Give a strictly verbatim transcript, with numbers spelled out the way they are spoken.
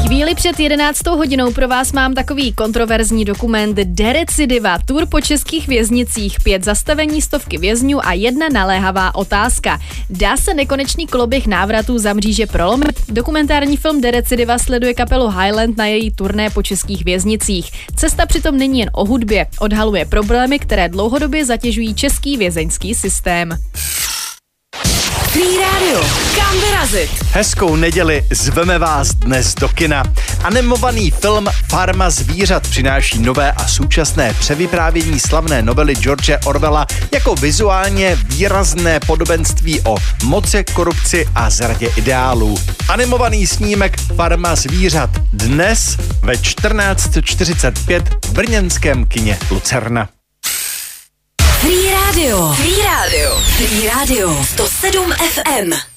Chvíli před jedenáctou hodinou pro vás mám takový kontroverzní dokument Derecidiva, tur po českých věznicích, pět zastavení, stovky vězňů a jedna naléhavá otázka. Dá se nekonečný koloběh návratů za mříže prolomit? Dokumentární film Derecidiva sleduje kapelu Highland na její turné po českých věznicích. Cesta přitom není jen o hudbě, odhaluje problémy, které dlouhodobě zatěžují český vězeňský systém. Free Radio. Kam vyrazit? Hezkou neděli zveme vás dnes do kina. Animovaný film Farma zvířat přináší nové a současné převyprávění slavné novely George Orwella jako vizuálně výrazné podobenství o moci, korupci a zradě ideálů. Animovaný snímek Farma zvířat dnes ve čtrnáct čtyřicet pět v brněnském kině Lucerna. Free Radio. Free Radio. Free Radio. sto sedm F M.